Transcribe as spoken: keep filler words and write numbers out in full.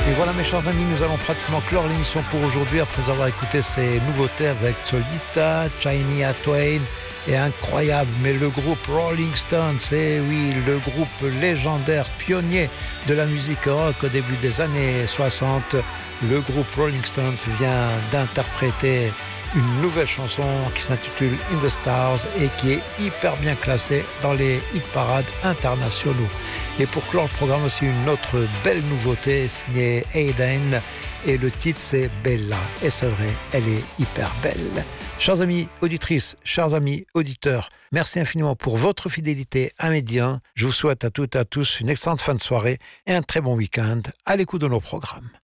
Et voilà mes chers amis, nous allons pratiquement clore l'émission pour aujourd'hui après avoir écouté ces nouveautés avec Solita, Shania Twain et incroyable, mais le groupe Rolling Stones, et oui, le groupe légendaire pionnier de la musique rock au début des années soixante. Le groupe Rolling Stones vient d'interpréter une nouvelle chanson qui s'intitule In the Stars et qui est hyper bien classée dans les hit parades internationaux. Et pour clore le programme aussi, une autre belle nouveauté signée Hayden, et le titre c'est Bella, et c'est vrai, elle est hyper belle. Chers amis auditrices, chers amis auditeurs, merci infiniment pour votre fidélité à Médien. Je vous souhaite à toutes et à tous une excellente fin de soirée et un très bon week-end à l'écoute de nos programmes.